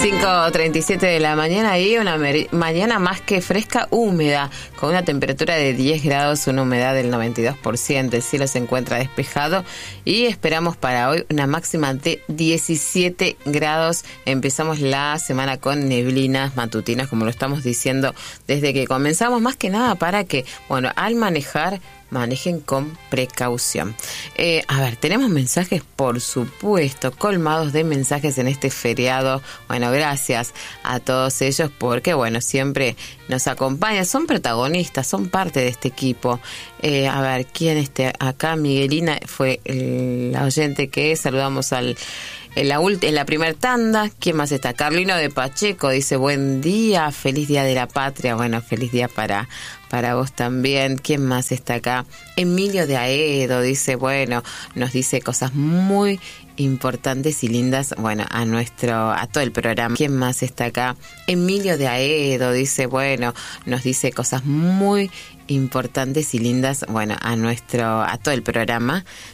5:37 de la mañana y una mañana más que fresca, húmeda, con una temperatura de 10 grados, una humedad del 92%. El cielo se encuentra despejado y esperamos para hoy una máxima de 17 grados. Empezamos la semana con neblinas matutinas, como lo estamos diciendo desde que comenzamos, más que nada para que, bueno, al manejen con precaución. A ver, tenemos mensajes, por supuesto, colmados de mensajes en este feriado. Bueno, gracias a todos ellos porque, bueno, siempre nos acompañan, son protagonistas, son parte de este equipo. A ver, ¿quién esté acá? Miguelina fue la oyente que saludamos en la primer tanda. ¿Quién más está? Carlino de Pacheco dice, buen día, feliz día de la patria. Bueno, feliz día para vos también. ¿Quién más está acá? Emilio de Aedo dice, bueno, nos dice cosas muy importantes y lindas, bueno, a todo el programa. ¿Quién más está acá? Emilio de Aedo dice, bueno, nos dice cosas muy importantes y lindas, bueno, a todo el programa.